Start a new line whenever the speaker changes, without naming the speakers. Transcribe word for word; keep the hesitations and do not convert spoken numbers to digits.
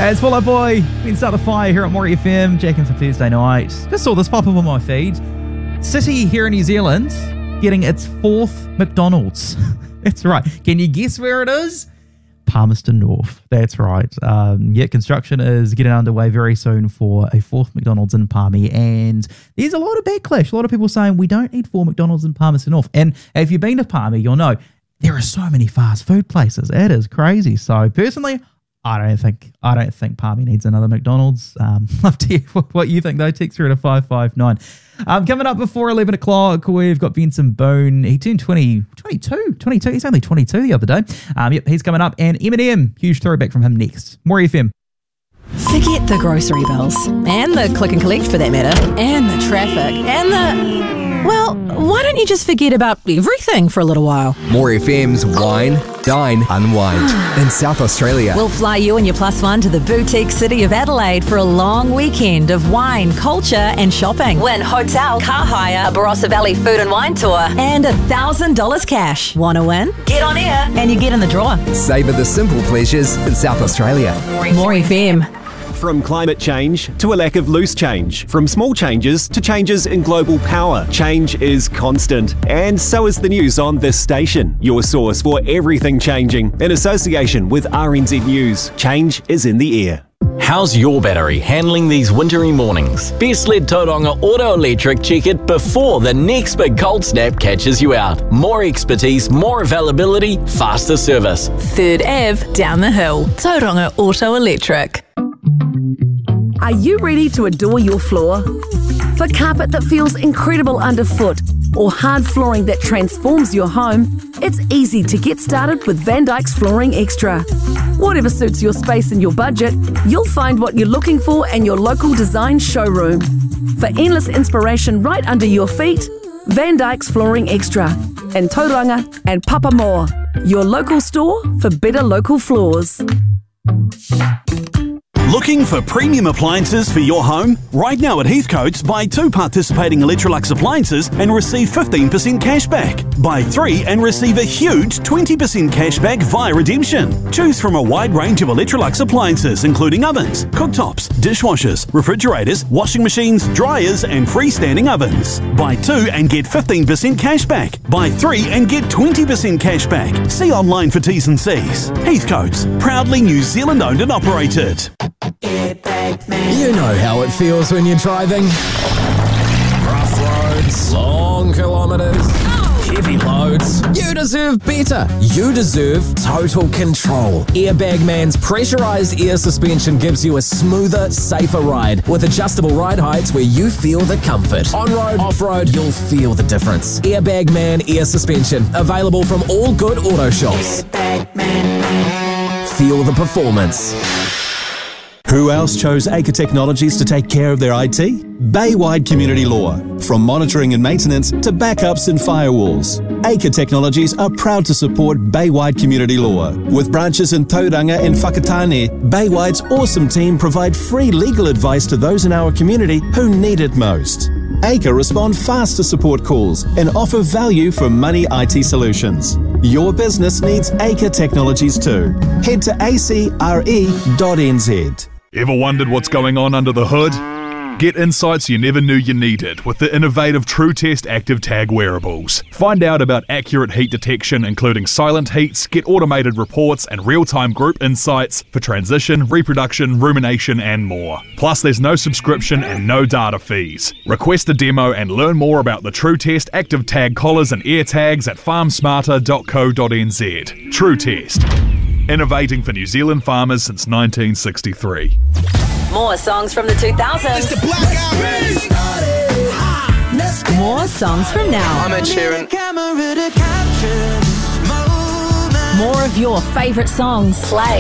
It's Fall Out Boy. We can start the fire here at Maury F M. Jack in for Thursday night. Just saw this pop up on my feed. City here in New Zealand getting its fourth McDonald's. That's right. Can you guess where it is? Palmerston North. That's right. Um, yeah, construction is getting underway very soon for a fourth McDonald's in Palmy, and there's a lot of backlash. A lot of people saying we don't need four McDonald's in Palmerston North. And if you've been to Palmy, you'll know there are so many fast food places. It is crazy. So personally, I don't think I don't think Palmy needs another McDonald's. Um, love to hear what you think though. Text through to five five nine. Um, coming up before eleven o'clock, we've got Benson Boone. He turned twenty, twenty-two, twenty-two. He's only twenty-two the other day. Um, yep, he's coming up. And Eminem, huge throwback from him next. Maury F M.
Forget the grocery bills, and the click and collect for that matter, and the traffic, and the... Well, why don't you just forget about everything for a little while?
Maury F M's Wine, Dine, Unwind in South Australia.
We'll fly you and your plus one to the boutique city of Adelaide for a long weekend of wine, culture and shopping. Win hotel, car hire, a Barossa Valley food and wine tour, and one thousand dollars cash. Wanna win? Get on air and you get in the draw.
Savour the simple pleasures in South Australia.
Maury F M.
From climate change to a lack of loose change, from small changes to changes in global power, change is constant. And so is the news on this station, your source for everything changing. In association with R N Z News, change is in the air.
How's your battery handling these wintry mornings? Best let Tauranga Auto Electric check it before the next big cold snap catches you out. More expertise, more availability, faster service.
Third Avenue, down the hill. Tauranga Auto Electric.
Are you ready to adore your floor? For carpet that feels incredible underfoot or hard flooring that transforms your home, it's easy to get started with Van Dyke's Flooring Extra. Whatever suits your space and your budget, you'll find what you're looking for in your local design showroom. For endless inspiration right under your feet, Van Dyke's Flooring Extra in Tauranga and Papamoa, your local store for better local floors.
Looking for premium appliances for your home? Right now at Heathcote's, buy two participating Electrolux appliances and receive fifteen percent cash back. Buy three and receive a huge twenty percent cash back via redemption. Choose from a wide range of Electrolux appliances including ovens, cooktops, dishwashers, refrigerators, washing machines, dryers and freestanding ovens. Buy two and get fifteen percent cash back. Buy three and get twenty percent cash back. See online for T's and C's. Heathcote's, proudly New Zealand owned and operated.
You know how it feels when you're driving. Rough roads, long kilometres, heavy loads. You deserve better. You deserve total control. Airbag Man's pressurised air suspension gives you a smoother, safer ride with adjustable ride heights where you feel the comfort. On-road, off-road, you'll feel the difference. Airbag Man air suspension, available from all good auto shops. Feel the performance.
Who else chose Acre Technologies to take care of their I T? Baywide Community Law. From monitoring and maintenance to backups and firewalls, Acre Technologies are proud to support Baywide Community Law. With branches in Tauranga and Whakatane, Baywide's awesome team provide free legal advice to those in our community who need it most. Acre respond fast to support calls and offer value for money I T solutions. Your business needs Acre Technologies too. Head to A C R E dot N Z.
Ever wondered what's going on under the hood? Get insights you never knew you needed with the innovative TrueTest Active Tag wearables. Find out about accurate heat detection, including silent heats, get automated reports and real-time group insights for transition, reproduction, rumination and more. Plus, there's no subscription and no data fees. Request a demo and learn more about the TrueTest Active Tag collars and ear tags at farm smarter dot co dot n z. TrueTest. Innovating for New Zealand farmers since nineteen sixty-three.
More songs from the two thousands. More songs from now.
I'm Ed Sheeran.
More of your favourite songs. Play